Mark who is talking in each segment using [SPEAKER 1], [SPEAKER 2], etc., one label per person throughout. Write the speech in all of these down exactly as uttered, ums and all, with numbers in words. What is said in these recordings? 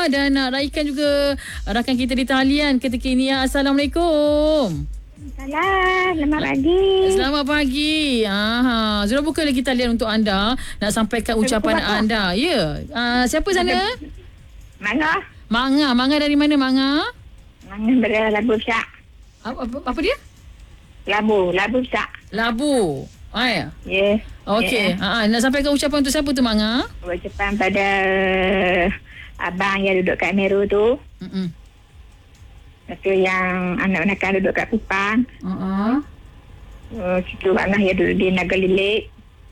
[SPEAKER 1] dan nak raikan juga rakan kita di talian ketika ini. Ya. Assalamualaikum.
[SPEAKER 2] Salam, selamat pagi.
[SPEAKER 1] Selamat pagi. Aha, Zura buka lagi talian untuk anda nak sampaikan ucapan anda. Ya. Uh, siapa sana?
[SPEAKER 2] Manga.
[SPEAKER 1] Manga. Manga dari mana Manga?
[SPEAKER 2] Manga dari Labu Besar.
[SPEAKER 1] Apa, apa, apa dia?
[SPEAKER 2] Labu, Labu Besar.
[SPEAKER 1] Labu. Ah, ya.
[SPEAKER 2] Ya.
[SPEAKER 1] Okey.
[SPEAKER 2] Yeah.
[SPEAKER 1] Ha, nak sampaikan ucapan untuk siapa tu Manga?
[SPEAKER 2] Ucapan pada abang yang duduk kat Meru tu.
[SPEAKER 1] Hmm.
[SPEAKER 2] Lepas tu yang anak-anak kan duduk kat Kupang.
[SPEAKER 1] Uh-uh.
[SPEAKER 2] Uh, situ Manga yang duduk di Nagalilik.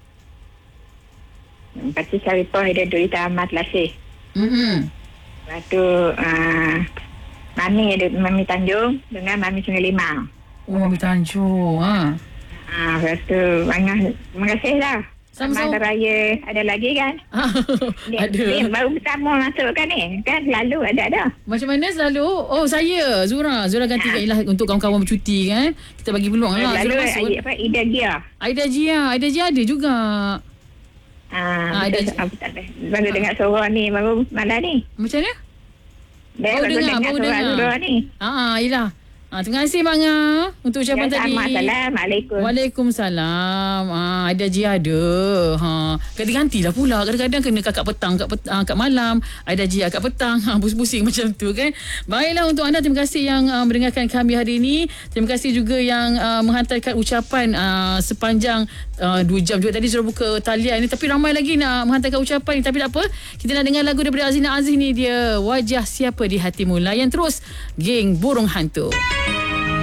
[SPEAKER 2] Lepas tu Saripah dia duduk di Taman Telasih.
[SPEAKER 1] Hmm.
[SPEAKER 2] Lepas tu uh, Mami ada Mami Tanjung dengan Mami Sungai Limau.
[SPEAKER 1] Oh, Mami Tanjung. Ha.
[SPEAKER 2] Ah, lepas tu Manga, terima kasih lah.
[SPEAKER 1] Sama-sama.
[SPEAKER 2] Sama raya ada lagi kan? Ni,
[SPEAKER 1] Ada.
[SPEAKER 2] Ni baru pertama masuk kan ni. Kan selalu ada-ada.
[SPEAKER 1] Macam mana selalu? Oh, saya Zura. Zura ganti ha. Ialah untuk kawan-kawan bercuti kan. Kita bagi peluang lah.
[SPEAKER 2] Selalu
[SPEAKER 1] Zura masuk.
[SPEAKER 2] apa, Ida Gia.
[SPEAKER 1] Aida Jia. Aida Jia ada juga.
[SPEAKER 2] Ah,
[SPEAKER 1] Ah,
[SPEAKER 2] betul,
[SPEAKER 1] Ida-
[SPEAKER 2] ah, betul, betul. Baru dengar suara ni baru malam ni.
[SPEAKER 1] Macam mana?
[SPEAKER 2] Dia
[SPEAKER 1] Baru
[SPEAKER 2] baru
[SPEAKER 1] dengar,
[SPEAKER 2] dengar
[SPEAKER 1] baru
[SPEAKER 2] suara
[SPEAKER 1] dengar.
[SPEAKER 2] suara ni.
[SPEAKER 1] Ah, yelah. Ah, terima kasih Manga untuk ucapan
[SPEAKER 2] Ya,
[SPEAKER 1] tadi.
[SPEAKER 2] sama. Assalamualaikum.
[SPEAKER 1] Waalaikumsalam. Ah, ada Jia ada. Ha, ganti-gantilah pula. Kadang-kadang kena kakak petang, kat, pet, ah, kat malam. Ada Jia kat petang. Ha, pusing-pusing macam tu kan. Baiklah untuk anda, terima kasih yang uh, mendengarkan kami hari ini. Terima kasih juga yang uh, menghantarkan ucapan uh, sepanjang uh, dua jam juga. Tadi sudah buka talian ni. Tapi ramai lagi nak menghantarkan ucapan ni. Tapi tak apa. Kita nak dengar lagu daripada Azina Aziz ni. Dia Wajah Siapa di Hatimu. Layan terus Geng Burung Hantu.